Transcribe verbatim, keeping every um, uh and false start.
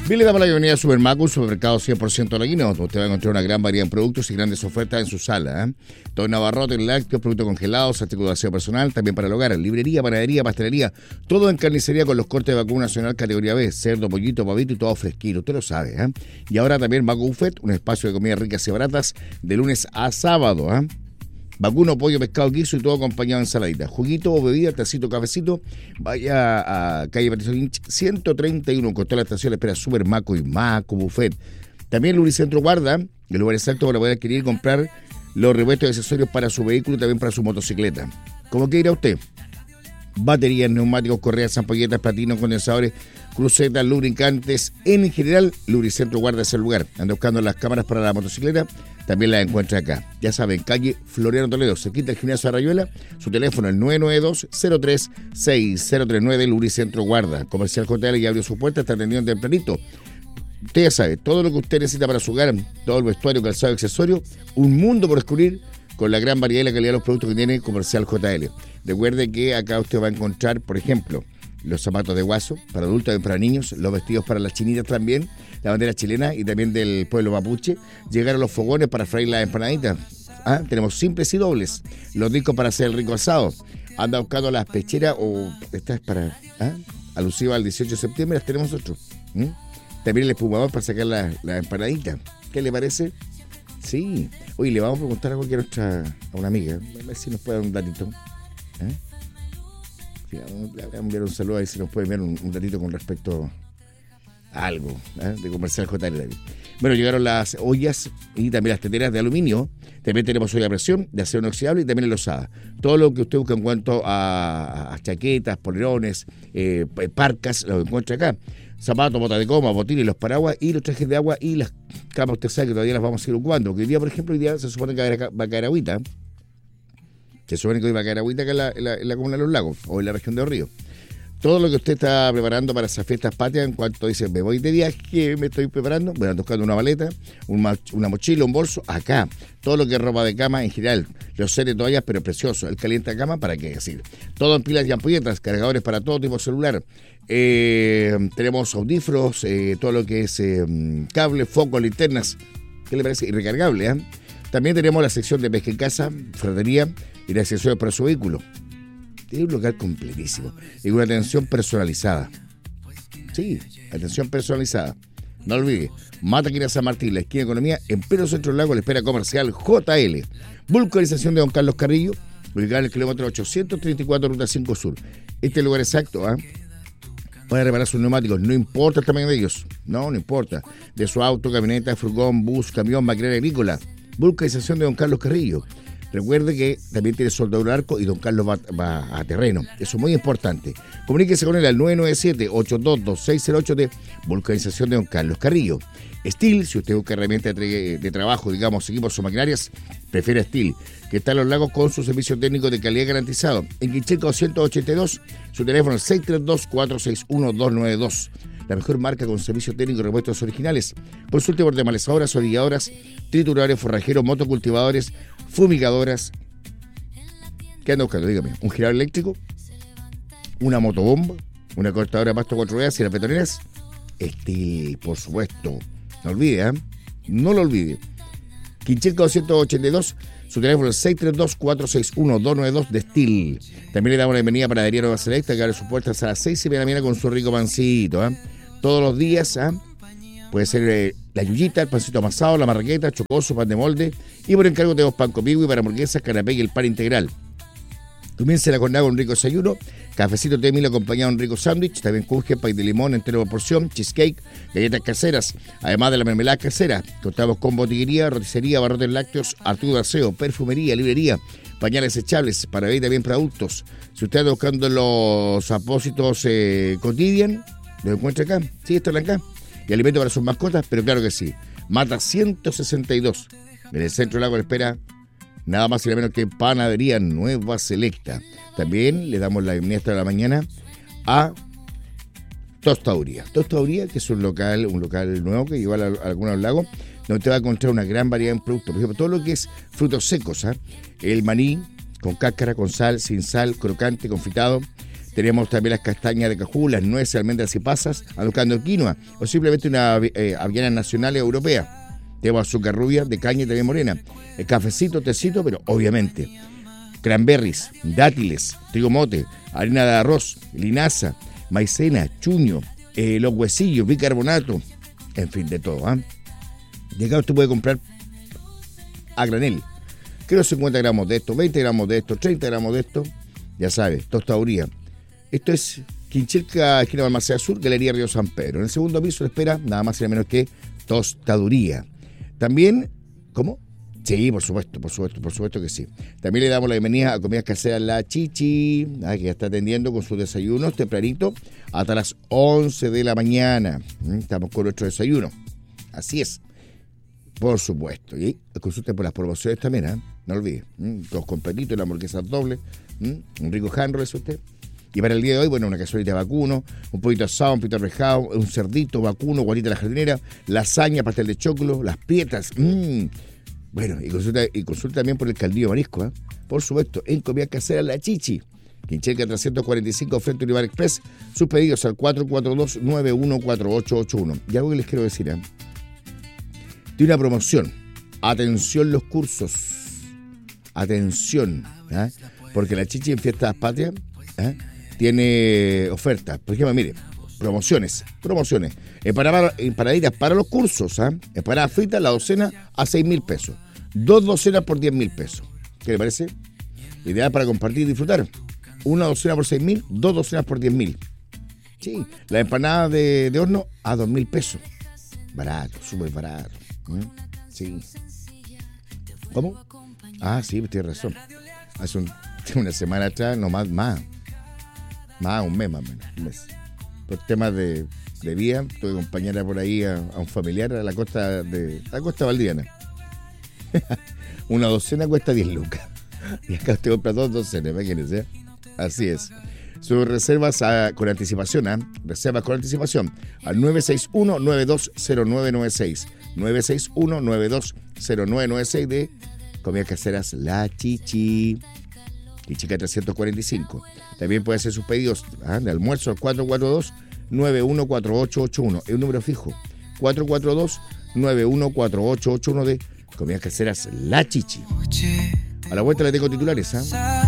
Bien, le damos la bienvenida a Supermaco, un supermercado cien por ciento laguino, donde usted va a encontrar una gran variedad de productos y grandes ofertas en su sala. ¿eh? Todo en abarrotes, lácteos, productos congelados, artículos de aseo personal, también para el hogar, librería, panadería, pastelería, todo en carnicería con los cortes de vacuno nacional categoría B, cerdo, pollito, pavito y todo fresquito, usted lo sabe. ¿eh? Y ahora también Maco Buffet, un espacio de comidas ricas y baratas de lunes a sábado. ¿eh? Vacuno, pollo, pescado, guiso y todo acompañado de ensaladita. Juguito o bebida, tacito, cafecito. Vaya a calle Patricio Lynch ciento treinta y uno. Con toda la estación le espera Super Maco y Maco Buffet. También Lubricentro Guarda, el lugar exacto para poder adquirir y comprar los repuestos y accesorios para su vehículo y también para su motocicleta. ¿Cómo que irá usted? Baterías, neumáticos, correas, ampolletas, platinos, condensadores, crucetas, lubricantes. En general, Lubricentro Guarda es el lugar. Anda buscando las cámaras para la motocicleta. También la encuentra acá. Ya saben, calle Floriano Toledo, se quita el gimnasio de Rayuela. Su teléfono el nueve nueve dos, cero tres seis cero tres nueve, Lubricentro Guarda. Comercial J L, ya abrió su puerta, está atendiendo tempranito. Usted ya sabe, todo lo que usted necesita para su hogar, todo el vestuario, calzado, accesorio, un mundo por descubrir con la gran variedad y la calidad de los productos que tiene Comercial J L. Recuerde que acá usted va a encontrar, por ejemplo, los zapatos de guaso para adultos, también para niños, los vestidos para las chinitas también, la bandera chilena y también del pueblo mapuche. Llegaron los fogones para freír las empanaditas. ¿Ah? Tenemos simples y dobles, los discos para hacer el rico asado. Anda buscando las pecheras o esta es para ¿ah? alusiva al dieciocho de septiembre, las tenemos nosotros. ¿Mm? También el espumador para sacar la, la empanadita. ¿Qué le parece? Sí. Oye, le vamos a preguntar a cualquier otra, a una amiga, a ver si nos puede dar un datito. ¿Eh? Sí, le voy a enviar un saludo a ver si nos puede enviar un, un datito con respecto a algo ¿eh? de Comercial J L. Bueno, llegaron las ollas y también las teteras de aluminio. También tenemos olla a presión de acero inoxidable y también enlosada. Todo lo que usted busca en cuanto a, a chaquetas, polerones, eh, parcas, lo encuentra acá. Zapatos, botas de goma, botines, los paraguas y los trajes de agua y las camas, usted sabe que todavía las vamos a seguir ocupando. Porque hoy día, por ejemplo, hoy día se supone que va a caer, va a caer agüita. Se supone que hoy va a caer agüita acá en la, en, la, en la comuna de Los Lagos o en la región de Los Ríos. Todo lo que usted está preparando para esas fiestas patrias, en cuanto dice, me voy de viaje, me estoy preparando, bueno, buscando una maleta, una, una mochila, un bolso, acá. Todo lo que es ropa de cama en general, los sets de toallas, pero precioso. El calienta cama, ¿para qué decir? Todo en pilas y ampolletas, cargadores para todo tipo de celular. Eh, tenemos audífonos, eh, todo lo que es eh, cable, focos, linternas, ¿qué le parece? Y recargable, ¿eh? También tenemos la sección de pesca en casa, ferretería y de accesorios para su vehículo. Tiene un local completísimo y una atención personalizada. Sí, atención personalizada. No olvide, Mataquina San Martín, la esquina de Economía, en pleno centro del lago, la espera comercial J L. Vulcanización de Don Carlos Carrillo, ubicada en el kilómetro ochocientos treinta y cuatro, ruta cinco Sur. Este es el lugar exacto, ¿eh? Para reparar sus neumáticos, no importa el tamaño de ellos. No, no importa. De su auto, camioneta, furgón, bus, camión, maquinaria agrícola. Vulcanización de Don Carlos Carrillo. Recuerde que también tiene soldadura arco y Don Carlos va, va a terreno. Eso es muy importante. Comuníquese con él al nueve nueve siete, ocho dos dos, seis cero ocho de Vulcanización de Don Carlos Carrillo. Steel, si usted busca herramientas de, de trabajo, digamos, equipos o maquinarias, prefiere Steel, que está en Los Lagos con su servicio técnico de calidad garantizado. En Quincheco doscientos ochenta y dos, su teléfono es seis tres dos, cuatro seis uno, dos nueve dos. La mejor marca con servicio técnico y repuestos originales. Consulte por demalizadoras, orilladoras, trituradores, forrajeros, motocultivadores, fumigadoras. ¿Qué anda buscando? Dígame. ¿Un girador eléctrico? ¿Una motobomba? ¿Una cortadora de pasto cuatro ruedas y las petoneras? Este, por supuesto. No olvide, ¿eh? No lo olvide. Quincheco doscientos ochenta y dos, su teléfono es seis tres dos, cuatro seis uno, dos nueve dos de Steel. También le damos la bienvenida a Panadería Nueva Selecta, que abre sus puertas a las seis y media de la mañana con su rico pancito, ¿eh? Todos los días, ¿eh? Puede ser eh, la yuyita, el pancito amasado, la marraqueta, chocoso, pan de molde. Y por encargo tenemos pan con pico y para hamburguesas, canapé y el pan integral. Comience la jornada con un rico desayuno, cafecito té mil acompañado de un rico sándwich, también cuje, pay de limón entero por porción, cheesecake, galletas caseras, además de la mermelada casera. Contamos con botillería, roticería, barrotes lácteos, artículos de aseo, perfumería, librería, pañales echables, para bebé y también para adultos. Si usted está buscando los apósitos eh, cotidian, ¿lo encuentra acá? Sí, están acá. Y alimento para sus mascotas, pero claro que sí. Mata ciento sesenta y dos, en el centro del lago le espera nada más y nada menos que Panadería Nueva Selecta. También le damos la bienvenida de la mañana a Tostauría. Tostauría, que es un local, un local nuevo que llegó a, la, a algunos lagos, donde te va a encontrar una gran variedad de productos. Por ejemplo, todo lo que es frutos secos, ¿eh? El maní con cáscara, con sal, sin sal, crocante, confitado. Tenemos también las castañas de cajú, las nueces, almendras y pasas, ando buscando quinoa, o simplemente una eh, avellana nacional y europea. Tenemos azúcar rubia, de caña y también morena. El cafecito, tecito, pero obviamente. Cranberries, dátiles, trigo mote, harina de arroz, linaza, maicena, chuño, eh, los huesillos, bicarbonato, en fin, de todo. ¿eh? Y acá usted puede comprar a granel. Quiero cincuenta gramos de esto, veinte gramos de esto, treinta gramos de esto. Ya sabe, tostaduría. Esto es Quinchilca, esquina Balmaceda Sur, Galería Río San Pedro. En el segundo piso le espera nada más y nada menos que tostaduría. También, ¿cómo? Sí, por supuesto, por supuesto, por supuesto que sí. También le damos la bienvenida a Comidas Caseras La Chichi, que ya está atendiendo con sus desayunos tempranito hasta las once de la mañana. Estamos con nuestro desayuno. Así es. Por supuesto. Y consulten por las promociones también, ¿eh? No olvide. Dos completitos, la hamburguesa doble, un rico handroll es usted. Y para el día de hoy, bueno, una cazuelita de vacuno, un poquito asado, un poquito rejado, un cerdito, vacuno, guarita de la jardinera, lasaña, pastel de choclo, las prietas. Mmm. Bueno, y consulta, y consulta también por el caldillo marisco, ¿eh? Por supuesto, en Comida Casera La Chichi. Quincheca trescientos cuarenta y cinco frente a Univar Express. Sus pedidos al cuatro cuatro dos, nueve uno cuatro ocho ocho uno. Y algo que les quiero decir, ¿eh? Tiene una promoción. Atención los cursos. Atención, ¿eh? Porque La Chichi en Fiestas Patrias, ¿eh? Tiene ofertas. Por ejemplo, mire, promociones, promociones. Empanadas empanaditas para los cursos, ¿eh? Empanadas fritas, la docena a seis mil pesos. Dos docenas por diez mil pesos. ¿Qué le parece? Ideal para compartir y disfrutar. Una docena por seis mil, dos docenas por diez mil. Sí, la empanada de, de horno a dos mil pesos. Barato, súper barato. ¿eh? Sí. ¿Cómo? Ah, sí, tiene razón. Hace un, una semana atrás, no más, más. Más, un mes más o menos, un mes. Por temas de, de vía, tuve que acompañar por ahí a, a un familiar a la costa de a la costa valdiviana. Una docena cuesta diez lucas. Y acá usted compra dos docenas, imagínense. Así es. Sus reservas a, con anticipación, ¿eh? Reservas con anticipación al nueve seis uno, nueve dos cero nueve nueve seis. nueve seis uno, nueve dos cero nueve nueve seis de Comidas Caseras La Chichi. Quincheca trescientos cuarenta y cinco. También puede hacer sus pedidos ¿eh? de almuerzo al cuatro cuatro dos, nueve uno cuatro ocho ocho uno. Es un número fijo. cuatro cuatro dos, nueve uno cuatro ocho ocho uno de Comidas Caseras La Chichi. A la vuelta le tengo titulares, ¿ah? ¿eh?